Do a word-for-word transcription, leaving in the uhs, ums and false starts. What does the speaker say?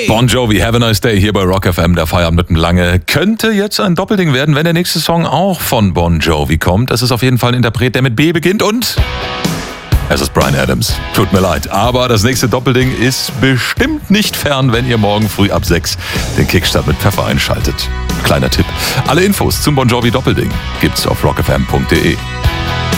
Bon Jovi, Have a Nice Day hier bei Rock F M, der Feierabend mit dem Lange. Könnte jetzt ein Doppelding werden, wenn der nächste Song auch von Bon Jovi kommt. Es ist auf jeden Fall ein Interpret, der mit B beginnt und es ist Bryan Adams. Tut mir leid, aber das nächste Doppelding ist bestimmt nicht fern, wenn ihr morgen früh ab sechs den Kickstart mit Pfeffer einschaltet. Kleiner Tipp. Alle Infos zum Bon Jovi Doppelding gibt's auf rock f m punkt d e.